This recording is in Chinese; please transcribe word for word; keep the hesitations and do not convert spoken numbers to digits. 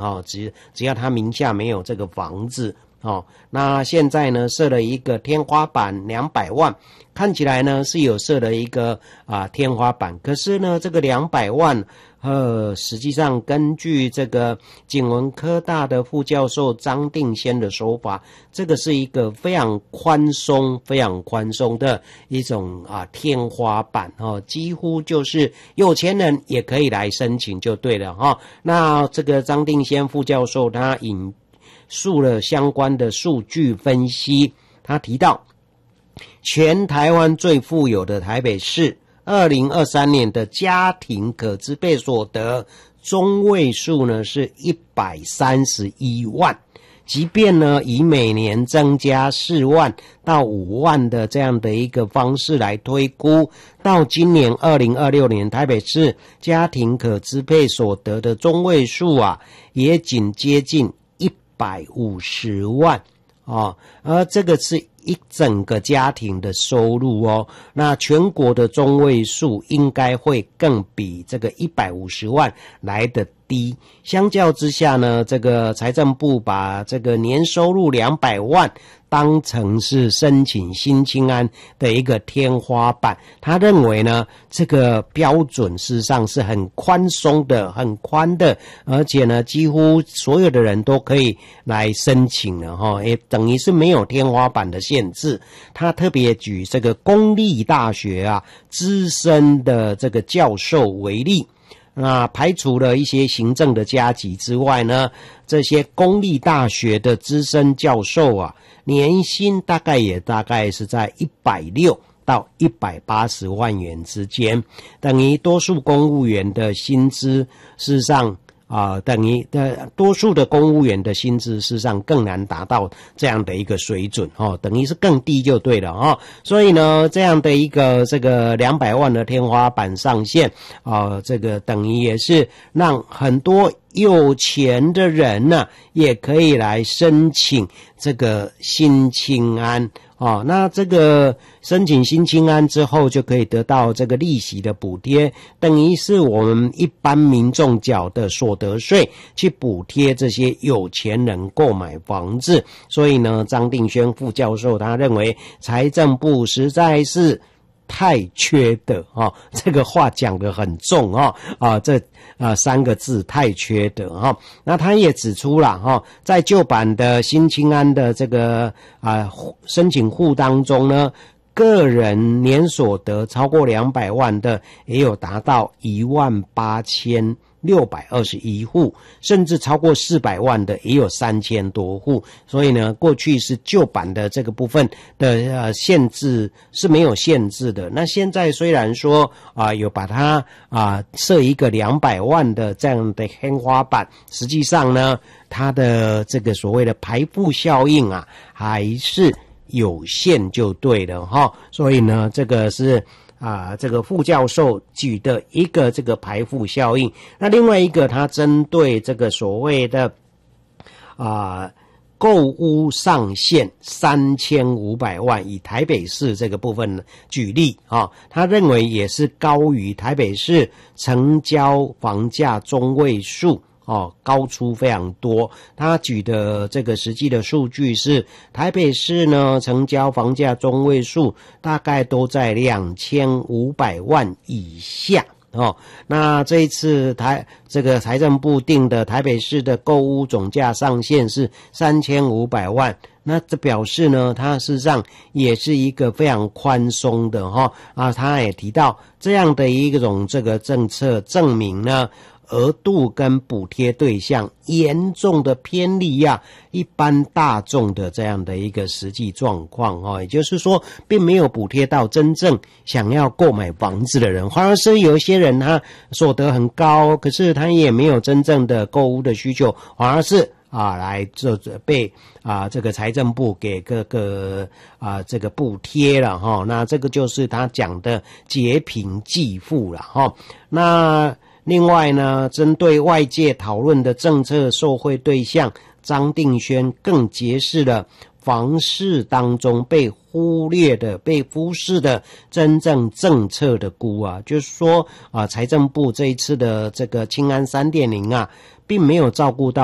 哈，只只要他名下没有这个房子。哦，那现在呢设了一个天花板两百万，看起来呢是有设了一个啊天花板，可是呢这个两百万呃实际上根据这个景文科大的副教授张定先的说法，这个是一个非常宽松非常宽松的一种啊天花板哦，几乎就是有钱人也可以来申请就对了哈、哦。那这个张定先副教授他引述了相关的数据分析，他提到全台湾最富有的台北市二零二三年的家庭可支配所得中位数呢是一百三十一万，即便呢以每年增加四万到五万的这样的一个方式来推估，到今年二零二六年台北市家庭可支配所得的中位数啊也仅接近一百五十万哦，而这个是一整个家庭的收入哦，那全国的中位数应该会更比这个一百五十万来得低。相较之下呢，这个财政部把这个年收入两百万当成是申请新青安的一个天花板，他认为呢这个标准事实上是很宽松的很宽的，而且呢几乎所有的人都可以来申请了齁，也等于是没有天花板的限制。他特别举这个公立大学啊资深的这个教授为例，那排除了一些行政的加级之外呢，这些公立大学的资深教授啊年薪大概也大概是在一百六十到一百八十万元之间，等于多数公务员的薪资事实上啊、呃，等于的多数的公务员的薪资事实上更难达到这样的一个水准哦，等于是更低就对了哦。所以呢，这样的一个这个两百万的天花板上限啊、呃，这个等于也是让很多有钱的人呢、啊，也可以来申请这个新青安。哦，那这个申请新青安之后就可以得到这个利息的补贴，等于是我们一般民众缴的所得税去补贴这些有钱人购买房子。所以呢，张定轩副教授他认为财政部实在是太缺德啊、哦！这个话讲得很重啊、哦、啊，这啊三个字太缺德哈、哦。那他也指出了哈、哦，在旧版的新青安的这个啊申请户当中呢，个人年所得超过两百万的也有达到一万八千六百二十一户，甚至超过四百万的也有三千多户。所以呢，过去是旧版的这个部分的呃限制是没有限制的。那现在虽然说啊、呃、有把它啊、呃、设一个两百万的这样的天花板，实际上呢，它的这个所谓的排富效应啊还是有限就对了哈。所以呢，这个是啊，这个副教授举的一个这个排富效应。那另外一个，他针对这个所谓的啊购屋上限三千五百万，以台北市这个部分举例啊，他认为也是高于台北市成交房价中位数。哦，高出非常多。他举的这个实际的数据是，台北市呢成交房价中位数大概都在两千五百万以下。哦，那这一次台这个财政部定的台北市的购屋总价上限是三千五百万，那这表示呢，它事实上也是一个非常宽松的哈、哦、啊，他也提到这样的一种这个政策证明呢，额度跟补贴对象严重的偏离呀、啊，一般大众的这样的一个实际状况哦，也就是说，并没有补贴到真正想要购买房子的人，反而是有一些人他所得很高，可是他也没有真正的购屋的需求，反而是啊来这被啊这个财政部给各个啊这个补贴了哈、哦，那这个就是他讲的劫贫济富了哈、哦，那。另外呢，针对外界讨论的政策受惠对象，张定轩更揭示了房市当中被忽略的、被忽视的真正政策的估啊，就是说啊，财政部这一次的这个青安 三点零 啊，并没有照顾到